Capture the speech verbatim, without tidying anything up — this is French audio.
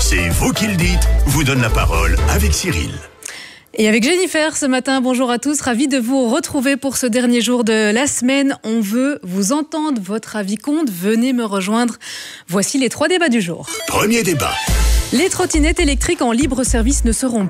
C'est vous qui le dites, vous donne la parole avec Cyril. Et avec Jennifer ce matin, bonjour à tous, ravi de vous retrouver pour ce dernier jour de la semaine. On veut vous entendre, votre avis compte, venez me rejoindre. Voici les trois débats du jour. Premier débat. Les trottinettes électriques en libre service ne seront